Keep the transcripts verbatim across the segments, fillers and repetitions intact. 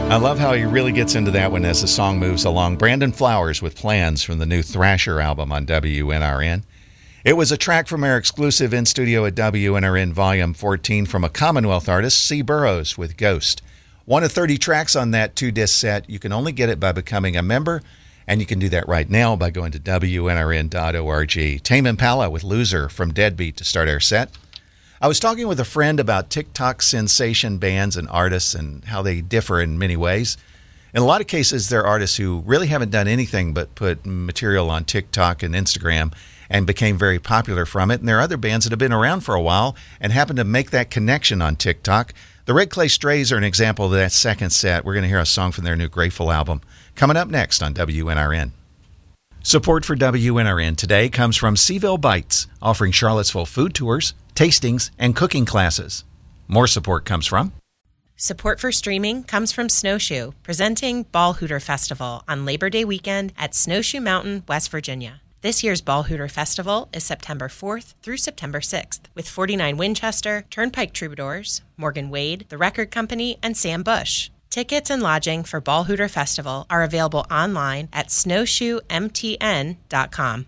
I love how he really gets into that one as the song moves along. Brandon Flowers with Plans from the new Thrasher album on W N R N. It was a track from our exclusive in-studio at W N R N Volume fourteen from a Commonwealth artist, C. Burroughs with Ghost. One of thirty tracks on that two-disc set. You can only get it by becoming a member, and you can do that right now by going to W N R N dot org. Tame Impala with Loser from Deadbeat to start our set. I was talking with a friend about TikTok sensation bands and artists and how they differ in many ways. In a lot of cases, they're artists who really haven't done anything but put material on TikTok and Instagram and became very popular from it. And there are other bands that have been around for a while and happen to make that connection on TikTok. The Red Clay Strays are an example of that second set. We're going to hear a song from their new Grateful album coming up next on W N R N. Support for W N R N today comes from Seaville Bites, offering Charlottesville food tours, tastings, and cooking classes. More support comes from... Support for streaming comes from Snowshoe, presenting Ball Hooter Festival on Labor Day weekend at Snowshoe Mountain, West Virginia. This year's Ball Hooter Festival is September fourth through September sixth, with forty-nine Winchester, Turnpike Troubadours, Morgan Wade, The Record Company, and Sam Bush. Tickets and lodging for Ball Hooter Festival are available online at snowshoe m t n dot com.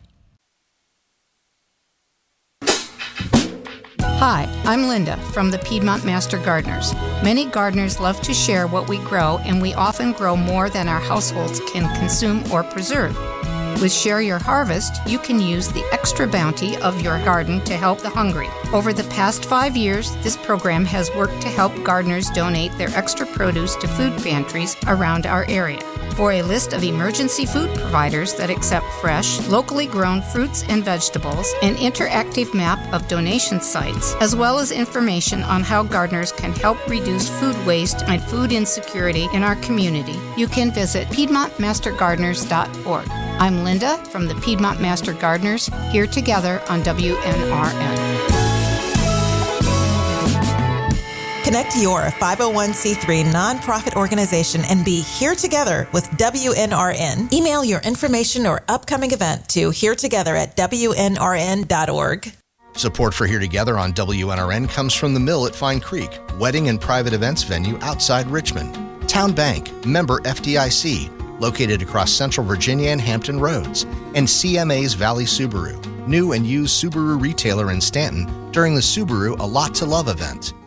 Hi, I'm Linda from the Piedmont Master Gardeners. Many gardeners love to share what we grow, and we often grow more than our households can consume or preserve. With Share Your Harvest, you can use the extra bounty of your garden to help the hungry. Over the past five years, this program has worked to help gardeners donate their extra produce to food pantries around our area. For a list of emergency food providers that accept fresh, locally grown fruits and vegetables, an interactive map of donation sites, as well as information on how gardeners can help reduce food waste and food insecurity in our community, you can visit piedmont master gardeners dot org. I'm Linda from the Piedmont Master Gardeners, here together on W N R N. Connect your five oh one c three nonprofit organization and be here together with W N R N. Email your information or upcoming event to here together at W N R N dot org. Support for Here Together on W N R N comes from The Mill at Fine Creek, wedding and private events venue outside Richmond. Town Bank, member F D I C, located across Central Virginia and Hampton Roads, and C M A's Valley Subaru, new and used Subaru retailer in Stanton during the Subaru A Lot to Love event.